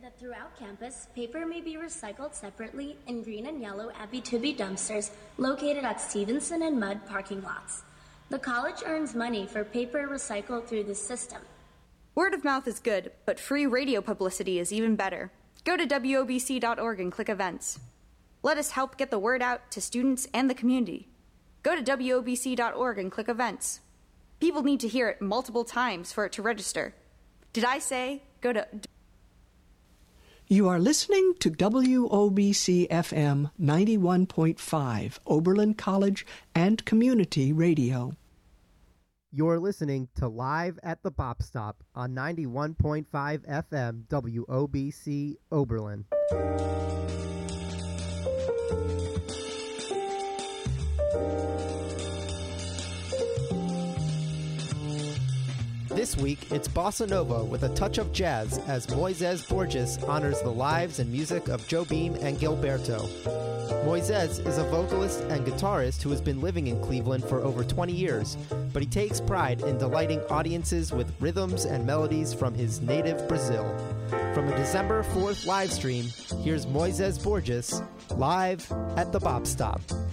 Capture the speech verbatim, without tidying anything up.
that throughout campus, paper may be recycled separately in green and yellow Abby-Tubby dumpsters located at Stevenson and Mudd parking lots. The college earns money for paper recycled through this system. Word of mouth is good, but free radio publicity is even better. Go to W O B C dot org and click events. Let us help get the word out to students and the community. Go to W O B C dot org and click events. People need to hear it multiple times for it to register. Did I say go to... You are listening to W O B C F M ninety-one point five, Oberlin College and Community Radio. You're listening to Live at the Bop Stop on ninety-one point five F M W O B C Oberlin. This week, it's Bossa Nova with a touch of jazz as Moises Borges honors the lives and music of Jobim and Gilberto. Moises is a vocalist and guitarist who has been living in Cleveland for over twenty years, but he takes pride in delighting audiences with rhythms and melodies from his native Brazil. From a December fourth live stream, here's Moises Borges live at the Bop Stop.